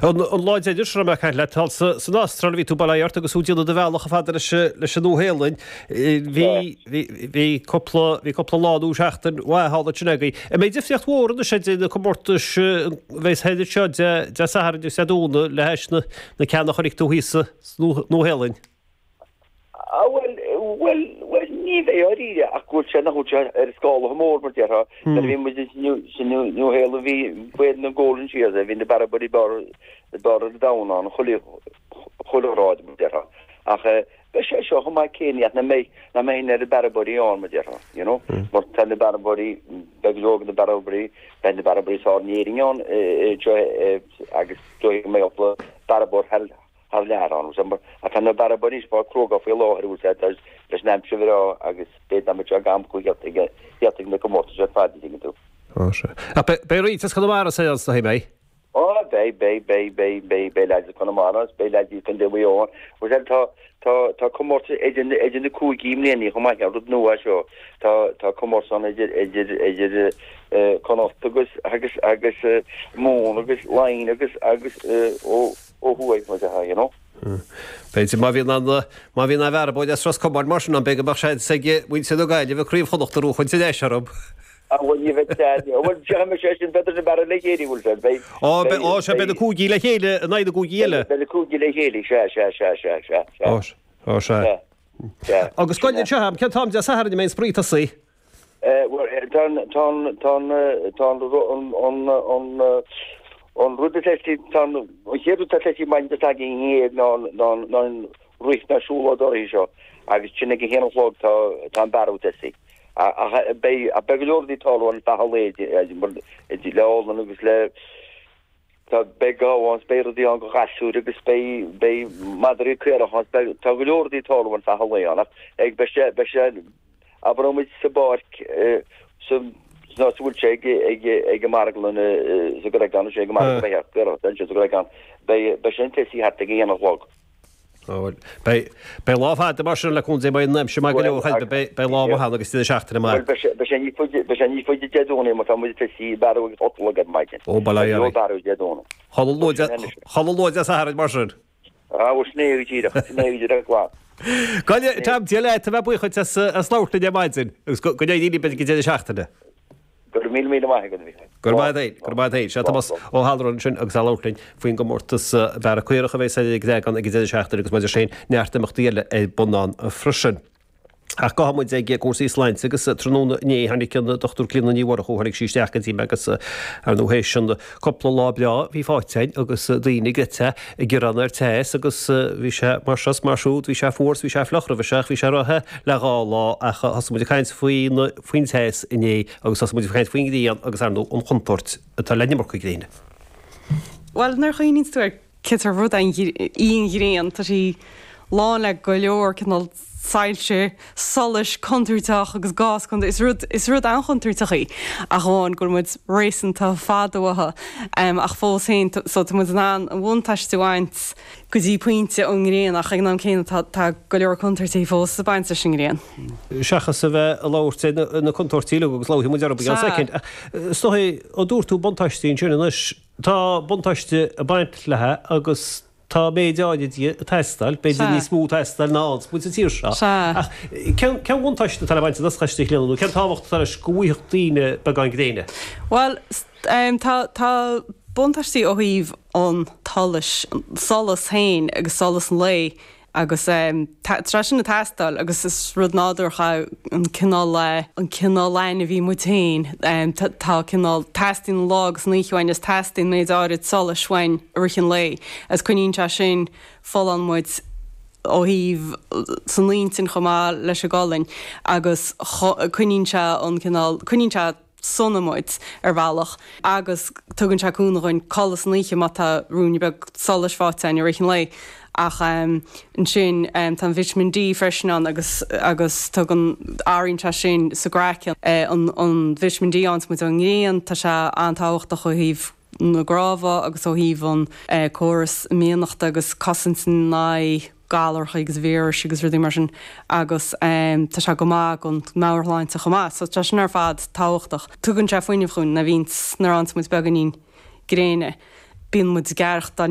An láid idir sem me le tal san Astral ví tú bailart agus údíad de bhealach a fadidir leis an nóhélainn hí coppla láú seachtain hála sinagaí. Mé difriocht hór na sé na commórtas bheits heidir seo de saharú séúna le heisna na ceannach choirú hísa nóhélainn. Well, ní bheith oríide ach gúil sé nachúte scála mór mar deartha, na bhí mu new héla bhí bhéad na ggólann siad a bhí na barabadí bar dáán choráid mar deartha. Ach be sé seo chumá céineat na mé ar a barabadí an mar deartha, mar tan na barabadí beglógan na barabadí ben na barabadí sá níringán agus dóigh mé opla barabad hal learán a tan na barabadís bar cróga fé láhar ús leis nemse virá agus beit am a gamcu hiatig na commórtas a fadi tú. Beí Connemara sé na hé mé? Bei leid Connemara, bei leid kan de weán, tá commórtas idir na cúgím léni go mai rud nua seo tá commórsan idir conoftagus agus món agus lein agus ó huaig mu ha, Beidir má bhíon a bharbóid a stras commar mar an beige bar sé bhín sé do gaiile bh críomh choachtarú chun sé éisiarm. Bhfuil me sé sin beidir bar le chéirí bhil sé bé. Se be a cúgí le chéile a naid a cúgéile. Be a cúgí le chéala se. Agus goilinn seham ce tám de saharna mé spríta sí. On rudde tan héú tletí main tag hé ná ruich na súla doí seo agus sinna go héanalóg tá barú si. A beglódí talán taléid leálan agus le tá beáhans béirdí an go gasú agus bé Madrid cuiachchans tá golódí talán taléannach ag be a bromid sa bark bhúil sé ag marglan go gan sé mar gan be sin tesí hat a géanana log. Bei láfá de mar le chun sé mai nem se me gochaid be lá agus tí seachtainna mai. Be sé ní foiide deúna mar mu tesí barú otla maidin. Ó barú deúna. Chalóide a saharad mar sin. Snéidir gá. Gaile tam tí le a bheith buchaid a sláirta de maidsin, gus go dí be go dé seachtainna. Gur mí mai Gurbáid sé ó halrún sin agus láirlainn faoin go mórtas bhar a cuirecha bhééis gan ag dé seachtar agus maidir sé neartach díile é bunán a frisin. Ach go muid ag cuasí Sláint agus tróna ní hanig cin dochtú clína níhhar chunig síisteachchatí agus ar nóhééis sin coppla lá bea hí fátein agus daoine gite i ggurrannar teis agus bhí sé marsas marsút, hí sé fós, hí sé flachra bheseach, hí sé rathe le gá a muidir caiint faoin teis iné agus muidir caiint faoin díon agus ar nó an chumport atá lenne mar chuigréine. Well, nar chuoín túir citar rud íon gréan tá sí lá le go leor cinál sailse solis conúirteach agus gás chun is rud an conúirtechaí a cháin gur muid rééisanta fádóthe ach fós héin so mu an bhhaintaistúhaint go dtí puinte an gréanach ag ná chéine tá go leor conúirtaí fós sa bainte sin gréan. Seachas sa bheith a láirte na contortíile agus láhí mu dearb an second. Stohé ó dúr tú bontáistín sinnas tá bontáiste a baint lethe agus tá méideáidí a teststal, beidir ní smú teststal náds, mu tíir se. Cean bhaintáiste tal bainte chaiste léanú, cean táhacht tar a scúíochttaíine beáin gréine? Well, tá buntaistí ó híomh an talis solas hain agus solas an lé agus sin na teststal agus is rud nádorcha an cinál lein a bhí mutain tá cinál testing logs níháin is testing méid áid sola swain urchan lé as chuín te sin fol an muid ó híomh san líntin chomá leis a gálainn agus chuín se an chuín se sonnamuid ar bhealach agus tugann seúnaáin cholas níe má tá rúni be solas fátein ar urchan lé. Ach an sin tan vitamin D freisin agus tugan áirnta sin sagraician an vitamin D ans mu an gréan tá se antáhacht a chu híomh na gráfa agus ó híomh an choras méanacht agus casan ná galarcha agus bhéir agus ruí mar sin agus tá se go mág an máirláinte chomá, so te sin ar fad táhachtach. Tugann se faoineh chun na víns nar ans mu beganín gréine. Bíon mu gearcht